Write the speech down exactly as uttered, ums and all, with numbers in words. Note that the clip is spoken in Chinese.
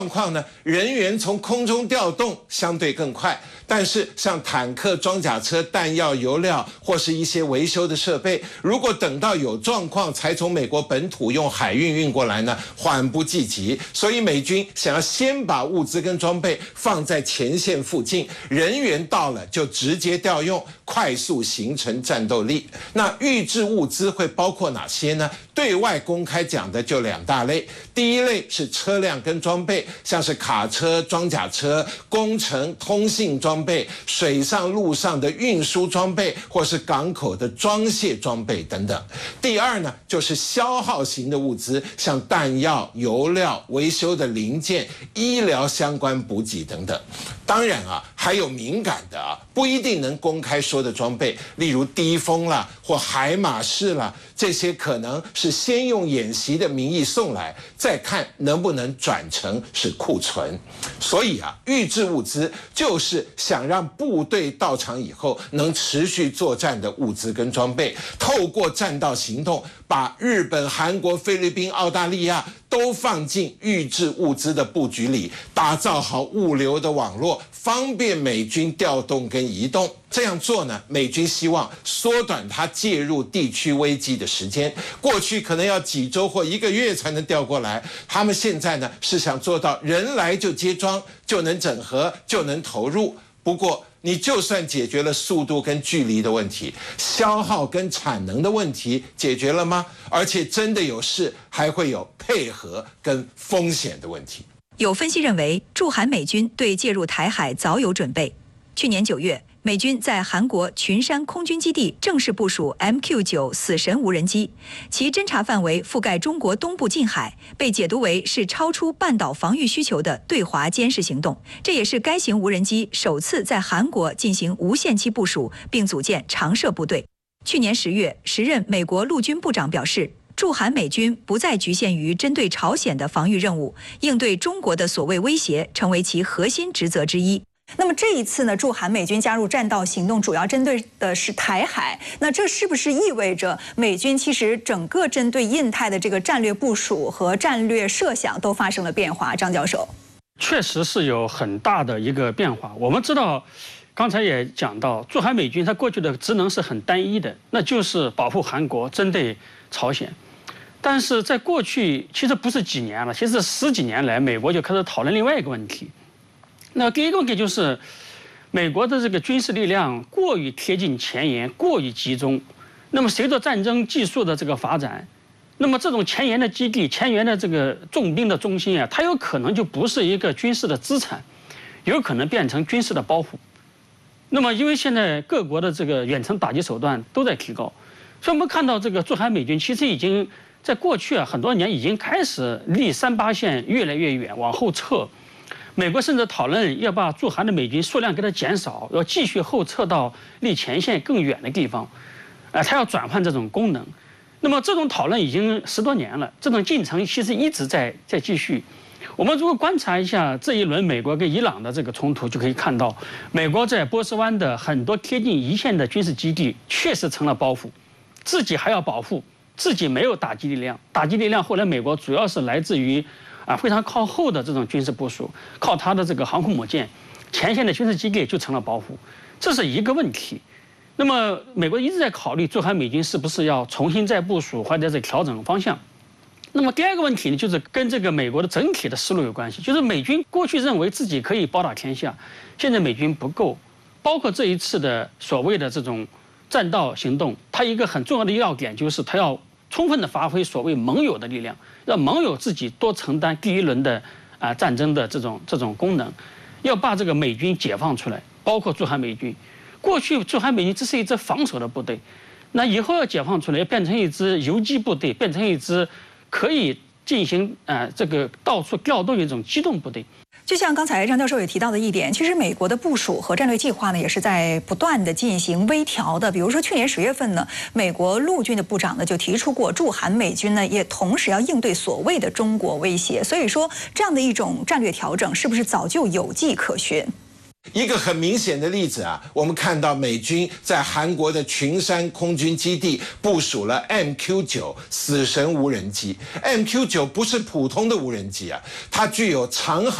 状况呢，人员从空中调动相对更快，但是像坦克、装甲车、弹药、油料或是一些维修的设备，如果等到有状况才从美国本土用海运运过来呢，缓不济急。所以美军想要先把物资跟装备放在前线附近，人员到了就直接调用，快速形成战斗力。那预制物资会包括哪些呢？对外公开讲的就两大类，第一类是车辆跟装备，像是卡车、装甲车、工程、通信装备、水上、陆上的运输装备，或是港口的装卸装备等等。第二呢，就是消耗型的物资，像弹药、油料、维修的零件、医疗相关补给等等。当然啊，还有敏感的啊，不一定能公开说的装备，例如低风啦或海马式啦，这些可能是先用演习的名义送来，再看能不能转成是库存。所以啊，预制物资就是想让部队到场以后能持续作战的物资跟装备，透过战道行动，把日本、韩国、菲律宾、澳大利亚都放进预制物资的布局里，打造好物流的网络，方便美军调动跟移动。这样做呢，美军希望缩短它介入地区危机的时间。过去可能要几周或一个月才能调过来，他们现在呢是想做到人来就接装，就能整合，就能投入。不过你就算解决了速度跟距离的问题，消耗跟产能的问题解决了吗？而且真的有事，还会有配合跟风险的问题。 有分析认为，驻韩美军对介入台海早有准备。去年九月，美军在韩国群山空军基地正式部署 M Q 九 死神无人机，其侦察范围覆盖中国东部近海，被解读为是超出半岛防御需求的对华监视行动。这也是该型无人机首次在韩国进行无限期部署，并组建常设部队。去年十月，时任美国陆军部长表示，驻韩美军不再局限于针对朝鲜的防御任务，应对中国的所谓威胁成为其核心职责之一。那么这一次呢，驻韩美军加入战道行动，主要针对的是台海。那这是不是意味着美军其实整个针对印太的这个战略部署和战略设想都发生了变化？张教授， 确实是有很大的一个变化。我们知道，刚才也讲到，驻韩美军它过去的职能是很单一的，那就是保护韩国，针对朝鲜。但是在过去，其实不是几年了，其实十几年来，美国就开始讨论另外一个问题。那第一个问题就是，美国的这个军事力量过于贴近前沿，过于集中。那么随着战争技术的这个发展，那么这种前沿的基地、前沿的这个重兵的中心啊，它有可能就不是一个军事的资产，有可能变成军事的包袱。那么因为现在各国的这个远程打击手段都在提高，所以我们看到这个驻韩美军其实已经在过去啊很多年已经开始离三八线越来越远，往后撤。美国甚至讨论要把驻韩的美军数量给它减少，要继续后撤到离前线更远的地方，呃，它要转换这种功能。那么这种讨论已经十多年了，这种进程其实一直在在继续。我们如果观察一下这一轮美国跟伊朗的这个冲突，就可以看到，美国在波斯湾的很多贴近一线的军事基地确实成了包袱，自己还要保护，自己没有打击力量，打击力量后来美国主要是来自于啊，非常靠后的这种军事部署，靠它的这个航空母舰，前线的军事基地就成了包袱，这是一个问题。那么，美国一直在考虑驻韩美军是不是要重新再部署，或者是调整方向。那么第二个问题呢，就是跟这个美国的整体的思路有关系，就是美军过去认为自己可以包打天下，现在美军不够，包括这一次的所谓的这种战道行动，它一个很重要的要点就是它要充分的发挥所谓盟友的力量，让盟友自己多承担第一轮的啊、呃、战争的这种这种功能，要把这个美军解放出来，包括驻韩美军。过去驻韩美军只是一支防守的部队，那以后要解放出来，变成一支游击部队，变成一支可以进行呃这个到处调动一种机动部队。 就像刚才张教授也提到的一点，其实美国的部署和战略计划呢，也是在不断的进行微调的。比如说去年十月份呢，美国陆军的部长呢就提出过，驻韩美军呢也同时要应对所谓的中国威胁。所以说，这样的一种战略调整，是不是早就有迹可循？ 一个很明显的例子啊，我们看到美军在韩国的群山空军基地部署了 M Q 九 死神无人机。M Q 九 不是普通的无人机啊，它具有长航